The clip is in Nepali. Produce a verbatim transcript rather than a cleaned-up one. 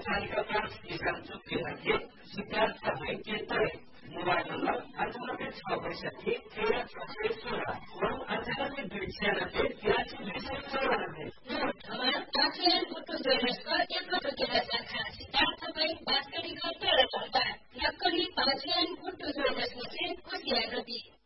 बालिका पाँच किसान चुके लगे सिद्धार्थ वैद्य मोबाइल नंबर अंठानब्बे छः बैसठी तेरह छः सौ सोलह और अंठानब्बे दुई छियानब्बे तिरासी दुई सौ चौरानब्बे। हमारा काठियान गुट्टू ज्वेलर्स का एक टोकेला शाखा सिद्धार्थ बैंक बास्केट घर तेरह चलता है। लक्कड़ी काठियान गुट्टू ज्वेलर्स में से कुछ याद रखिए।